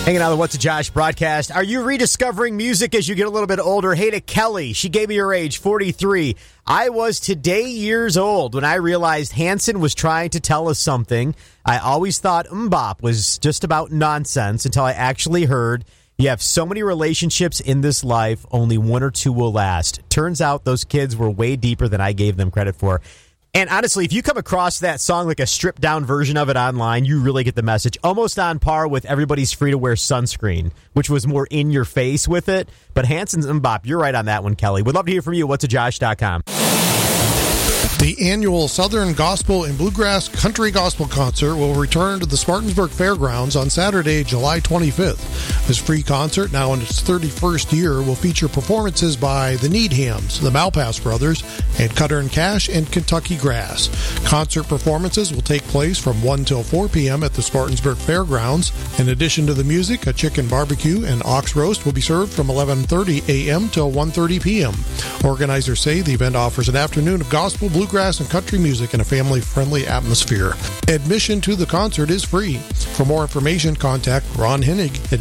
Hanging out with What's a Josh broadcast. Are you rediscovering music as you get a little bit older? Hey to Kelly. She gave me her age, 43. I was today years old when I realized Hanson was trying to tell us something. I always thought Mbop was just about nonsense until I actually heard you have so many relationships in this life, only one or two will last. Turns out those kids were way deeper than I gave them credit for. And honestly, if you come across that song, like a stripped-down version of it online, you really get the message. Almost on par with Everybody's Free to Wear Sunscreen, which was more in your face with it. But Hanson's Mbop, you're right on that one, Kelly. Would love to hear from you. Whatsajosh.com. The annual Southern Gospel and Bluegrass Country Gospel Concert will return to the Spartansburg Fairgrounds on Saturday, July 25th. This free concert, now in its 31st year, will feature performances by the Needhams, the Malpass Brothers, and Cutter and Cash and Kentucky Grass. Concert performances will take place from 1 till 4 p.m. at the Spartansburg Fairgrounds. In addition to the music, a chicken barbecue and ox roast will be served from 11:30 a.m. till 1:30 p.m. Organizers say the event offers an afternoon of gospel, bluegrass, and country music in a family-friendly atmosphere. Admission to the concert is free. For more information, contact Ron Hennig at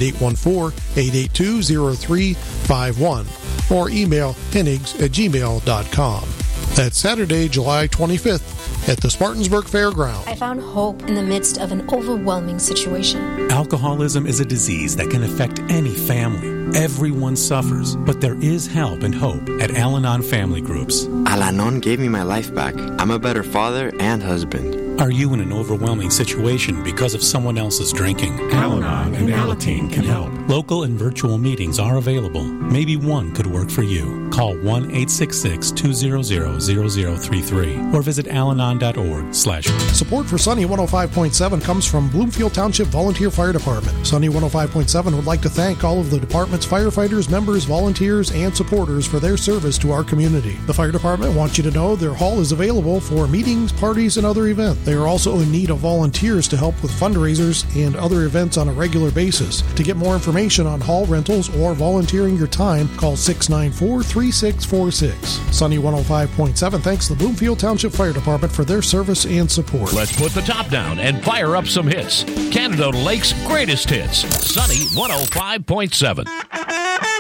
814-882-0351 or email hennigs@gmail.com. That's Saturday, July 25th at the Spartansburg Fairground. I found hope in the midst of an overwhelming situation. Alcoholism is a disease that can affect any family. Everyone suffers, but there is help and hope at Al-Anon Family Groups. Al-Anon gave me my life back. I'm a better father and husband. Are you in an overwhelming situation because of someone else's drinking? Al-Anon and Alateen can help. Local and virtual meetings are available. Maybe one could work for you. Call 1-866-200-0033 or visit alanon.org/. Support for Sunny 105.7 comes from Bloomfield Township Volunteer Fire Department. Sunny 105.7 would like to thank all of the department's firefighters, members, volunteers, and supporters for their service to our community. The fire department wants you to know their hall is available for meetings, parties, and other events. They are also in need of volunteers to help with fundraisers and other events on a regular basis. To get more information on hall rentals or volunteering your time, call 694-3646. Sunny 105.7 thanks the Bloomfield Township Fire Department for their service and support. Let's put the top down and fire up some hits. Canada Lake's greatest hits. Sunny 105.7.